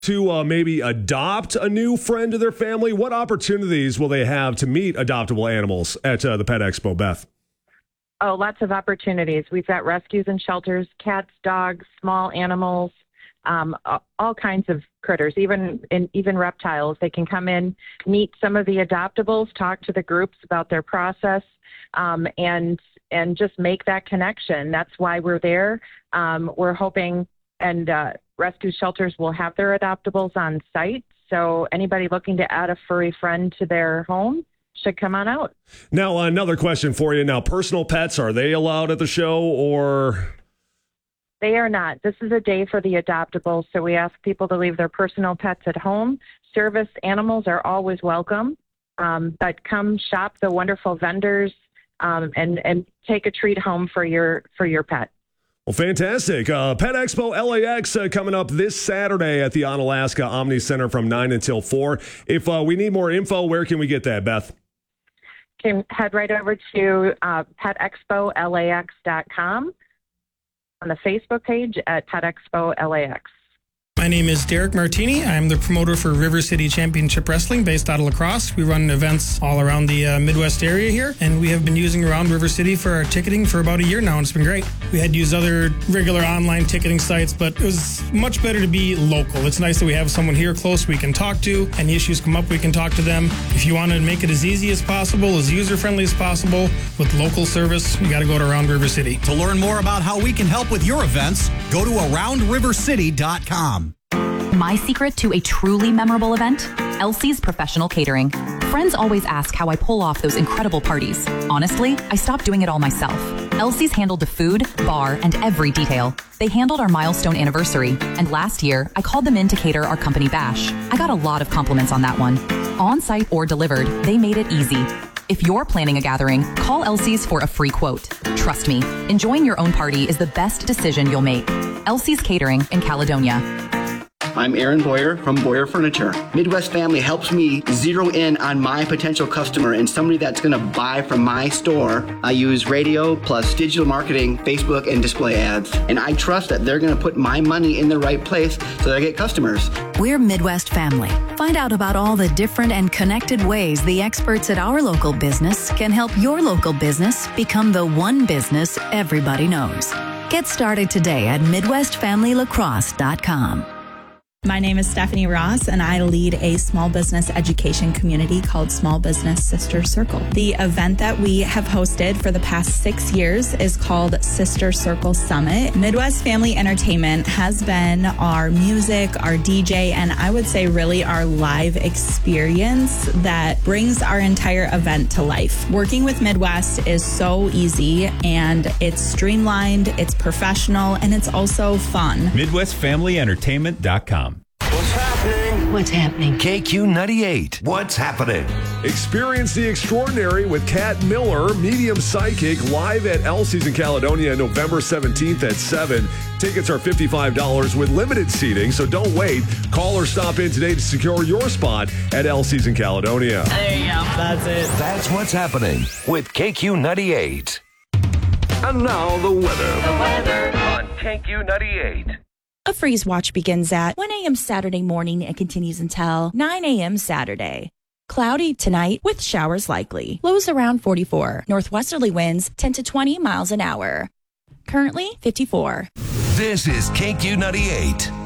to maybe adopt a new friend to their family? What opportunities will they have to meet adoptable animals at the Pet Expo, Beth? Oh, lots of opportunities. We've got rescues and shelters, cats, dogs, small animals, all kinds of critters, even reptiles. They can come in, meet some of the adoptables, talk to the groups about their process, and just make that connection. That's why we're there. We're hoping, and rescue shelters will have their adoptables on site. So anybody looking to add a furry friend to their home should come on out. Now, another question for you. Now, personal pets, are they allowed at the show or? They are not. This is a day for the adoptables, so we ask people to leave their personal pets at home. Service animals are always welcome, but come shop the wonderful vendors and take a treat home for your pet. Well, fantastic. Pet Expo LAX coming up this Saturday at the Onalaska Omni Center from 9 until 4. If we need more info, where can we get that, Beth? You can head right over to petexpolax.com on the Facebook page at Pet Expo LAX. My name is Derek Martini. I'm the promoter for River City Championship Wrestling based out of La Crosse. We run events all around the Midwest area here, and we have been using Around River City for our ticketing for about a year now, and it's been great. We had used other regular online ticketing sites, but it was much better to be local. It's nice that we have someone here close we can talk to. Any issues come up, we can talk to them. If you want to make it as easy as possible, as user-friendly as possible, with local service, you got to go to Around River City. To learn more about how we can help with your events, go to AroundRiverCity.com. My secret to a truly memorable event? Elsie's Professional Catering. Friends always ask how I pull off those incredible parties. Honestly, I stopped doing it all myself. Elsie's handled the food, bar, and every detail. They handled our milestone anniversary, and last year, I called them in to cater our company bash. I got a lot of compliments on that one. On-site or delivered, they made it easy. If you're planning a gathering, call Elsie's for a free quote. Trust me, enjoying your own party is the best decision you'll make. Elsie's Catering in Caledonia. I'm Aaron Boyer from Boyer Furniture. Midwest Family helps me zero in on my potential customer and somebody that's going to buy from my store. I use radio plus digital marketing, Facebook, and display ads. And I trust that they're going to put my money in the right place so that I get customers. We're Midwest Family. Find out about all the different and connected ways the experts at our local business can help your local business become the one business everybody knows. Get started today at MidwestFamilyLacrosse.com. My name is Stephanie Ross, and I lead a small business education community called Small Business Sister Circle. The event that we have hosted for the past 6 years is called Sister Circle Summit. Midwest Family Entertainment has been our music, our DJ, and I would say really our live experience that brings our entire event to life. Working with Midwest is so easy, and it's streamlined, it's professional, and it's also fun. MidwestFamilyEntertainment.com. What's happening? KQ98. What's happening? Experience the extraordinary with Kat Miller, medium psychic, live at Elsie's in Caledonia, November 17th at 7. Tickets are $55 with limited seating, so don't wait. Call or stop in today to secure your spot at Elsie's in Caledonia. There you go. That's it. That's what's happening with KQ98. And now the weather. On KQ98. A freeze watch begins at 1 a.m. Saturday morning and continues until 9 a.m. Saturday. Cloudy tonight with showers likely. Lows around 44. Northwesterly winds 10 to 20 miles an hour. Currently 54. This is KQ98.